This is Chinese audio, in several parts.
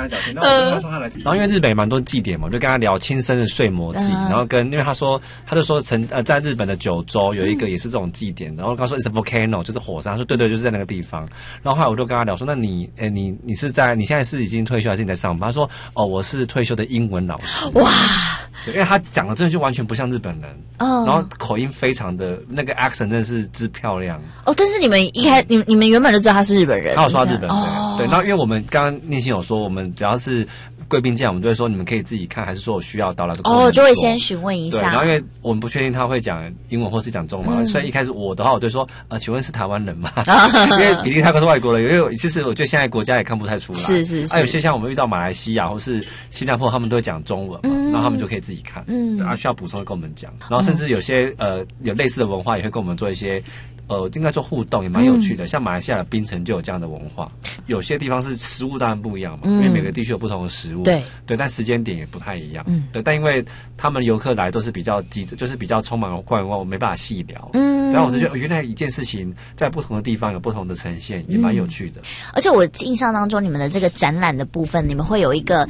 他聊天，然后我就跟他说他来，然后因为日本也蛮多祭典嘛，我就跟他聊亲生的睡魔祭，然后因为他就说在日本的九州有一个也是这种祭典，然后我跟他说 it's a volcano 就是火山，他说对，就是在那个地方，然后后来我就跟他聊说，那你现在是已经退休还是你在上班？他说我是退休的英文老师。哇！对，因为他讲的真的就完全不像日本人，然后口音非常的那个 accent 真的是之漂亮。 但是你们你们原本就知道他是日本人， 他有说他日本人，对。然后因为我们刚刚念心有说，我们只要是贵宾进来，我们就会说你们可以自己看，还是说我需要导览就会先询问一下。 对，然后因为我们不确定他会讲英文或是讲中文，所以一开始我的话我就说请问是台湾人吗？因为比利他都是外国人，因为其实我觉得现在国家也看不太出来， 是。 有些像我们遇到马来西亚或是新加坡，他们都会讲中文嘛，然后他们就可以自己看，需要补充会跟我们讲，然后甚至有些有类似的文化也会跟我们做一些。应该说互动也蛮有趣的，像马来西亚的槟城就有这样的文化。有些地方是食物当然不一样嘛，因为每个地区有不同的食物，对，但时间点也不太一样，对。但因为他们游客来都是比较就是比较充满观光，我没办法细聊，然后我就觉得原来一件事情在不同的地方有不同的呈现，也蛮有趣的。 而且我印象当中，你们的这个展览的部分，你们会有一个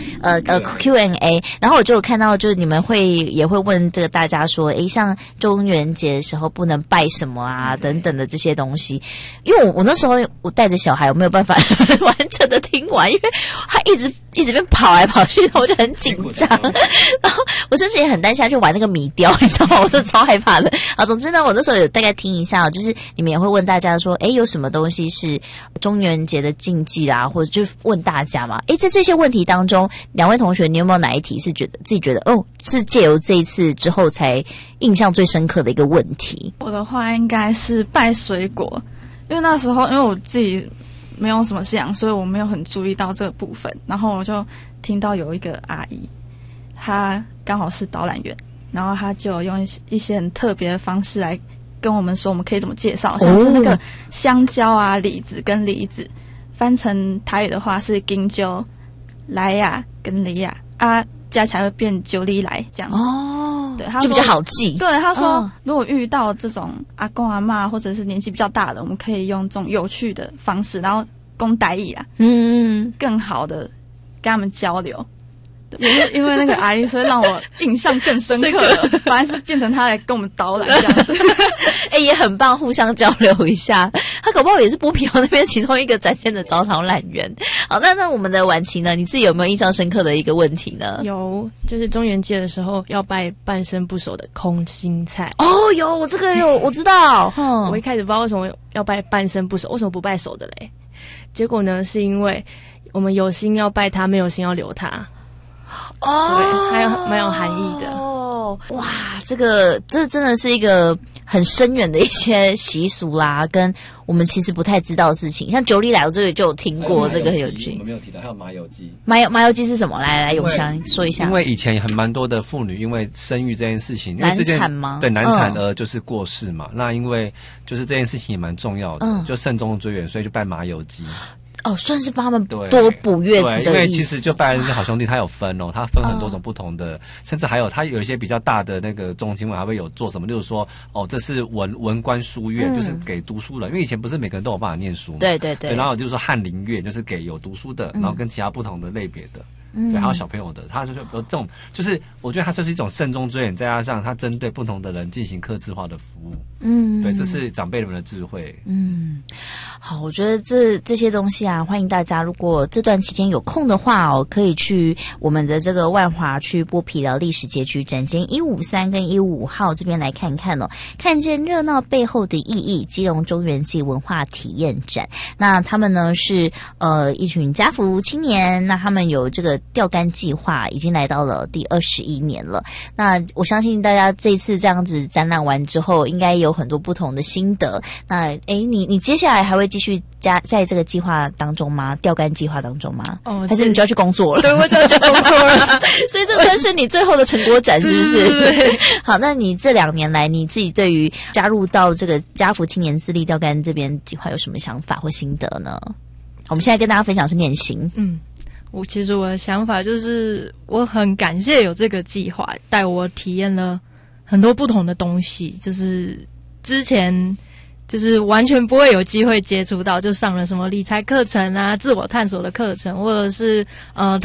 Q&A， 然后我就有看到，就是你们也会问这个大家说，像中元节的时候不能拜什么啊等等的这些东西，因为我那时候我带着小孩，我没有办法完整的听完，因为他一直边跑来跑去，我就很紧张，然后我甚至也很担心他去玩那个米雕，你知道吗？我就超害怕的。总之呢，我那时候有大概听一下，就是你们也会问大家说，有什么东西是中元节的禁忌啦，或者就问大家嘛。在这些问题当中，两位同学，你有没有哪一题是自己觉得是借由这一次之后才印象最深刻的一个问题？ 我的话应该是拜水果，因为那时候因为我自己没有什么信仰，所以我没有很注意到这个部分。然后我就听到有一个阿姨，她刚好是导览员，然后她就用一些很特别的方式来跟我们说我们可以怎么介绍，像是那个香蕉啊、李子跟梨子，翻成台语的话是金蕉、来呀跟梨呀啊，加起来会变九里来这样子。对，他说就比较好记。 对，他说如果遇到这种阿公阿嬷或者是年纪比较大的，我们可以用这种有趣的方式，然后讲台语啊，更好的跟他们交流。也是因为那个阿姨，所以让我印象更深刻了。本来是变成他来跟我们导览这样子， 也很棒，互相交流一下。他搞不好也是剥皮寮那边其中一个展现的招导览员。好，那我们的婉琪呢？你自己有没有印象深刻的一个问题呢？ 有，就是中元节的时候要拜半生不熟的空心菜。 有，我这个我知道。 我一开始不知道为什么要拜半生不熟，为什么不拜熟的嘞？结果呢，是因为我们有心要拜他，没有心要留他。对，还有蛮有含义的。 哇，这真的是一个很深远的一些习俗啦，跟我们其实不太知道的事情。像九里来，我这个就有听过，这个很有趣。 我们没有提到，还有麻油鸡。 麻油鸡是什么？来，永祥说一下。 因为以前蛮多的妇女因为生育这件事情，因为难产吗？ 对，难产儿就是过世嘛。那因为就是这件事情也蛮重要的，就慎终追远，所以就拜麻油鸡。 算是帮他们多补月子的意思。 因为其实就拜好兄弟，他有分他分很多种不同的，甚至还有他有一些比较大的那个中经文还会有做什么，例如说这是文官书院，就是给读书人，因为以前不是每个人都有办法念书嘛， 对， 然后就是说翰林院，就是给有读书的，然后跟其他不同的类别的。对，还有小朋友的，他就是有这种，就是我觉得它就是一种慎终追远，再加上它针对不同的人进行客制化的服务。对，这是长辈们的智慧。 好，我觉得这些东西啊，欢迎大家如果这段期间有空的话可以去我们的这个万华区剥皮寮历史街区展间153跟155号这边来看看看见热闹背后的意义。基隆中元节文化体验展，那他们呢是一群家福青年，那他们有这个钓竿计划已经来到了第21年了。那我相信大家这次这样子展览完之后，应该有很多不同的心得。那你接下来还会继续在这个计划当中吗？钓竿计划当中吗？还是你就要去工作了？ 对，我就要去工作了。 所以这算是你最后的成果展，是不是？ 对。 好，那你这2年来，你自己对于加入到这个家福青年自立钓竿这边计划有什么想法或心得呢？我们现在跟大家分享是念行。 其实我的想法就是，我很感谢有这个计划，带我体验了很多不同的东西，就是之前就是完全不会有机会接触到，就上了什么理财课程啊、自我探索的课程，或者是